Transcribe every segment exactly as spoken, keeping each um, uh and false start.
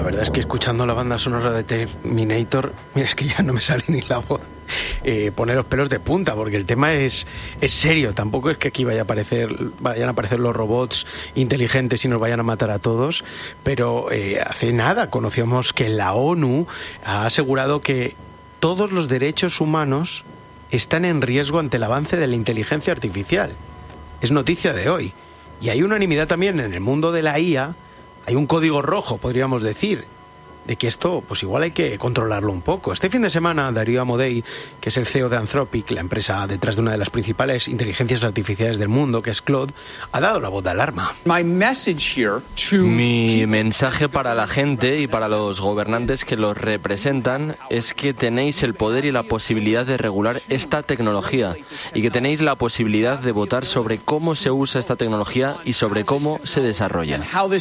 verdad es que escuchando la banda sonora de Terminator, mira, es que ya no me sale ni la voz, eh, pone los pelos de punta, porque el tema es, es serio. Tampoco es que aquí vaya a aparecer, vayan a aparecer los robots inteligentes y nos vayan a matar a todos, pero eh, hace nada conocíamos que la ONU ha asegurado que todos los derechos humanos están en riesgo ante el avance de la inteligencia artificial. Es noticia de hoy. Y hay unanimidad también en el mundo de la I A. Hay un código rojo, podríamos decir, de que esto, pues igual hay que controlarlo un poco. Este fin de semana, Darío Amodei, que es el C E O de Anthropic, la empresa detrás de una de las principales inteligencias artificiales del mundo, que es Claude, ha dado la voz de alarma. Mi mensaje para la gente y para los gobernantes que los representan es que tenéis el poder y la posibilidad de regular esta tecnología y que tenéis la posibilidad de votar sobre cómo se usa esta tecnología y sobre cómo se desarrolla.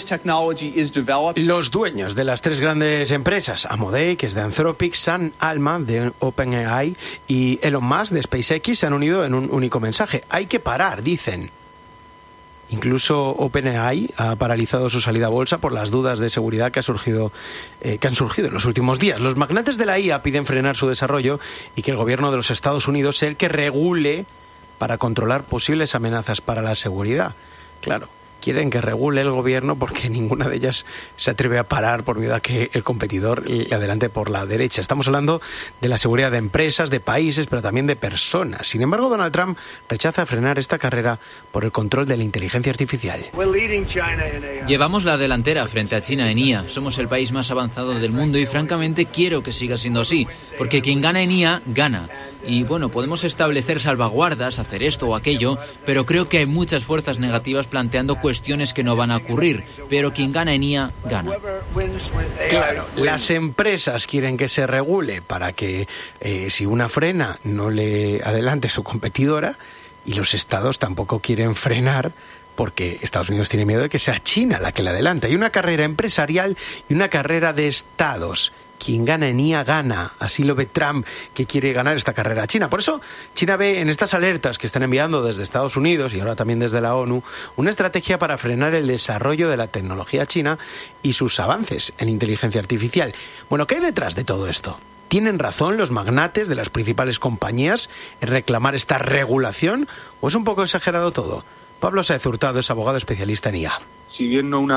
Los dueños de las tres grandes empresas, Amodei, que es de Anthropic, Sam Altman, de OpenAI, y Elon Musk, de SpaceX, se han unido en un único mensaje. Hay que parar, dicen. Incluso OpenAI ha paralizado su salida a bolsa por las dudas de seguridad que, ha surgido, eh, que han surgido en los últimos días. Los magnates de la I A piden frenar su desarrollo y que el gobierno de los Estados Unidos sea el que regule para controlar posibles amenazas para la seguridad. Claro, quieren que regule el gobierno porque ninguna de ellas se atreve a parar por miedo a que el competidor le adelante por la derecha. Estamos hablando de la seguridad de empresas, de países, pero también de personas. Sin embargo, Donald Trump rechaza frenar esta carrera por el control de la inteligencia artificial. Llevamos la delantera frente a China en I A. Somos el país más avanzado del mundo y francamente quiero que siga siendo así, porque quien gana en I A, gana. Y bueno, podemos establecer salvaguardas, hacer esto o aquello, pero creo que hay muchas fuerzas negativas planteando cuestiones que no van a ocurrir. Pero quien gana en I A, gana. Claro, las empresas quieren que se regule para que eh, si una frena no le adelante su competidora, y los estados tampoco quieren frenar porque Estados Unidos tiene miedo de que sea China la que le adelante. Hay una carrera empresarial y una carrera de estados. Quien gana en I A gana. Así lo ve Trump, que quiere ganar esta carrera a China. Por eso China ve en estas alertas que están enviando desde Estados Unidos y ahora también desde la ONU una estrategia para frenar el desarrollo de la tecnología china y sus avances en inteligencia artificial. Bueno, ¿qué hay detrás de todo esto? ¿Tienen razón los magnates de las principales compañías en reclamar esta regulación o es un poco exagerado todo? Pablo Sáez Hurtado es abogado especialista en I A. Si bien no una